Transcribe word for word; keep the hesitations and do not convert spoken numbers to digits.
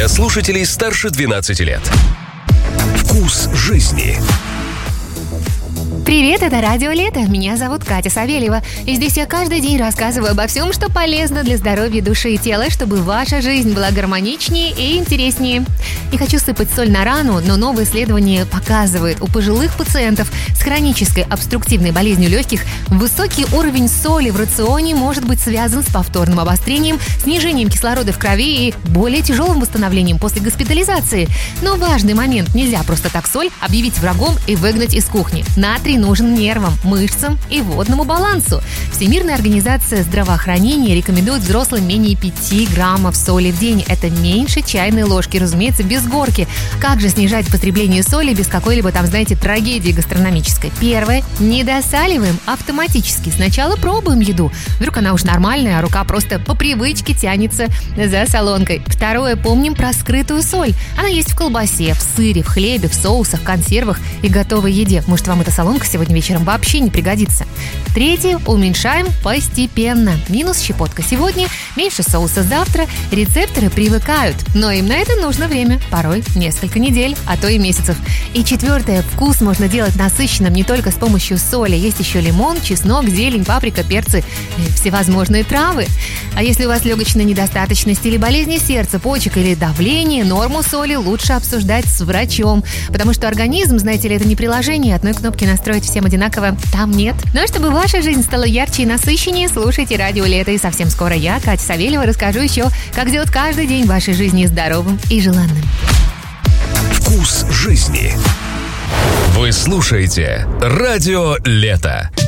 для слушателей старше двенадцати лет. Вкус жизни. Привет, это Радио Лето. Меня зовут Катя Савельева. И здесь я каждый день рассказываю обо всем, что полезно для здоровья души и тела, чтобы ваша жизнь была гармоничнее и интереснее. Не хочу сыпать соль на рану, но новое исследование показывает, у пожилых пациентов с хронической обструктивной болезнью легких высокий уровень соли в рационе может быть связан с повторным обострением, снижением кислорода в крови и более тяжелым восстановлением после госпитализации. Но важный момент: нельзя просто так соль объявить врагом и выгнать из кухни. Натрий нужен нервам, мышцам и водному балансу. Всемирная организация здравоохранения рекомендует взрослым менее пяти граммов соли в день. Это меньше чайной ложки, разумеется, без горки. Как же снижать потребление соли без какой-либо там, знаете, трагедии гастрономической? Первое. Не досаливаем автоматически. Сначала пробуем еду. Вдруг она уж нормальная, а рука просто по привычке тянется за солонкой. Второе. Помним про скрытую соль. Она есть в колбасе, в сыре, в хлебе, в соусах, консервах и готовой еде. Может, вам эта солонка сегодня вечером вообще не пригодится. Третье. Уменьшаем постепенно. Минус щепотка сегодня, меньше соуса завтра. Рецепторы привыкают, но им на это нужно время. Порой несколько недель, а то и месяцев. И четвертое. Вкус можно делать насыщенным не только с помощью соли. Есть еще лимон, чеснок, зелень, паприка, перцы и всевозможные травы. А если у вас легочная недостаточность или болезни сердца, почек или давление, норму соли лучше обсуждать с врачом. Потому что организм, знаете ли, это не приложение, одной кнопки настроить всем одинаково там нет. Ну а чтобы ваша жизнь стала ярче и насыщеннее, слушайте Радио Лето. И совсем скоро я, Катя Савельева, расскажу еще, как сделать каждый день вашей жизни здоровым и желанным. Вкус жизни. Вы слушаете Радио Лето.